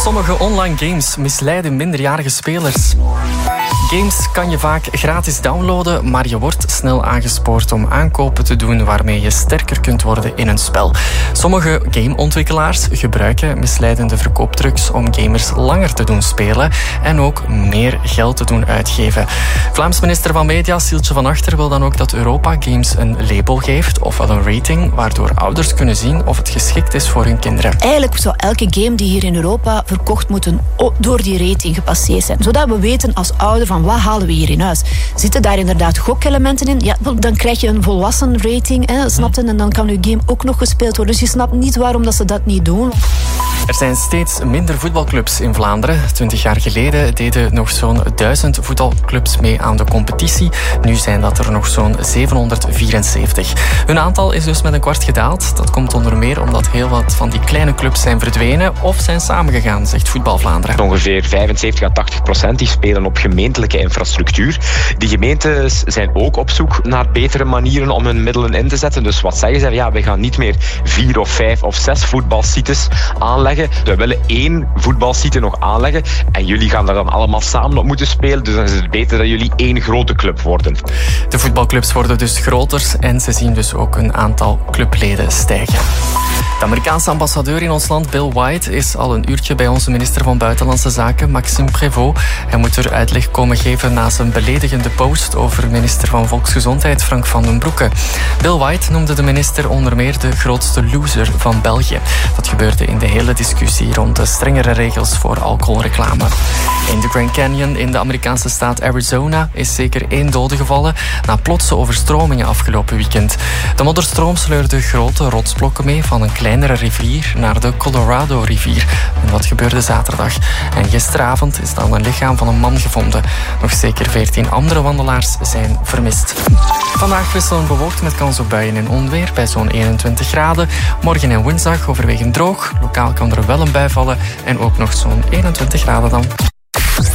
Sommige online games misleiden minderjarige spelers. Games kan je vaak gratis downloaden, maar je wordt snel aangespoord om aankopen te doen waarmee je sterker kunt worden in een spel. Sommige gameontwikkelaars gebruiken misleidende verkooptrucs om gamers langer te doen spelen en ook meer geld te doen uitgeven. Vlaams minister van Media, Sieltje van Achter, wil dan ook dat Europa Games een label geeft, ofwel een rating, waardoor ouders kunnen zien of het geschikt is voor hun kinderen. Eigenlijk zou elke game die hier in Europa verkocht moeten door die rating gepasseerd zijn. Zodat we weten als ouder van wat halen we hier in huis. Zitten daar inderdaad gokelementen in? Ja, dan krijg je een volwassen rating, snap je? En dan kan je game ook nog gespeeld worden. Dus je snapt niet waarom dat ze dat niet doen. Er zijn steeds minder voetbalclubs in Vlaanderen. 20 jaar geleden deden nog zo'n 1000 voetbalclubs mee aan de competitie. Nu zijn dat er nog zo'n 774. Hun aantal is dus met een kwart gedaald. Dat komt onder meer omdat heel wat van die kleine clubs zijn verdwenen of zijn samengegaan, zegt Voetbal Vlaanderen. Ongeveer 75-80% die spelen op gemeentelijke infrastructuur. Die gemeentes zijn ook op zoek naar betere manieren om hun middelen in te zetten. Dus wat zeggen ze? Ja, we gaan niet meer 4 of 5 of 6 voetbalsites aanleggen. We willen 1 voetbalsite nog aanleggen en jullie gaan daar dan allemaal samen op moeten spelen. Dus dan is het beter dat jullie 1 grote club worden. De voetbalclubs worden dus groter en ze zien dus ook een aantal clubleden stijgen. De Amerikaanse ambassadeur in ons land, Bill White, is al een uurtje bij onze minister van Buitenlandse Zaken, Maxime Prévost. Hij moet er uitleg komen geven na zijn beledigende post over minister van Volksgezondheid, Frank van den Broeke. Bill White noemde de minister onder meer de grootste loser van België. Dat gebeurde in de hele discussie rond de strengere regels voor alcoholreclame. In de Grand Canyon in de Amerikaanse staat Arizona is zeker 1 dode gevallen na plotse overstromingen afgelopen weekend. De modderstroom sleurde grote rotsblokken mee van een kleinere rivier naar de Colorado-rivier. En dat gebeurde zaterdag. En gisteravond is dan een lichaam van een man gevonden. Nog zeker 14 andere wandelaars zijn vermist. Vandaag wisselend bewolkt met kans op buien en onweer bij zo'n 21 graden. Morgen en woensdag overwegend droog. Lokaal kan er wel een bui vallen en ook nog zo'n 21 graden dan.